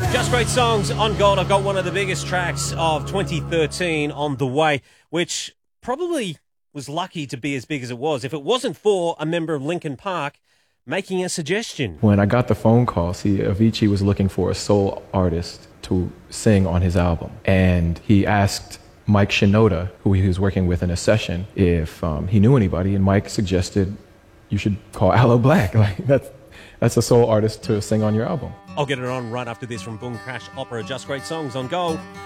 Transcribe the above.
Just Great Songs on Gold. I've got one of the biggest tracks of 2013 on the way, which probably was lucky to be as big as it was if it wasn't for a member of Linkin Park making a suggestion. When I got the phone call, Avicii was looking for a soul artist to sing on his album. And he asked Mike Shinoda, who he was working with in a session, if he knew anybody. And Mike suggested, you should call Aloe Blacc. That's a soul artist to sing on your album. I'll get it on right after this from Boom Crash Opera. Just Great Songs on Gold.